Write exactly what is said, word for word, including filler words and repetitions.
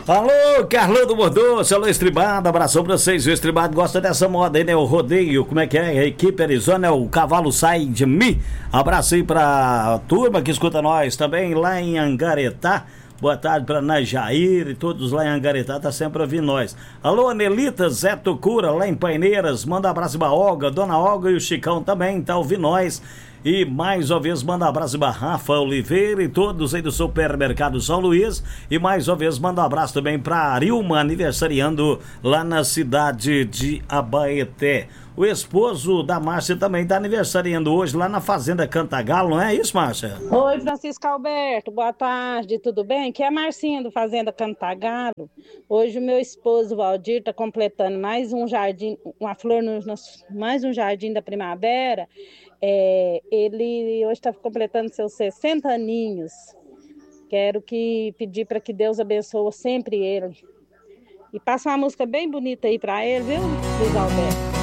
Alô, Carlão do Mordoço, alô, Estribado, abração pra vocês. O Estribado gosta dessa moda aí, né? O rodeio, como é que é? A equipe Arizona, é o cavalo sai de mim. Abraço aí pra turma que escuta nós também lá em Angaretá. Boa tarde pra Najair e todos lá em Angaretá, tá sempre ouvindo nós. Alô, Anelita, Zé Tucura, lá em Paineiras, manda abraço pra Olga, Dona Olga e o Chicão também, tá ouvindo nós. E mais uma vez manda um abraço para Rafa Oliveira e todos aí do supermercado São Luís. E mais uma vez manda um abraço também para Arilma, aniversariando lá na cidade de Abaeté. O esposo da Márcia também está aniversariando hoje lá na Fazenda Cantagalo, não é isso, Márcia? Oi, Francisco Alberto, boa tarde, tudo bem? Aqui é a Marcinha do Fazenda Cantagalo. Hoje o meu esposo Valdir está completando mais um jardim, uma flor, no, mais um jardim da primavera. É, ele hoje está completando seus sessenta aninhos. Quero que pedir para que Deus abençoe sempre ele. E passa uma música bem bonita aí para ele, viu, Luiz Alberto?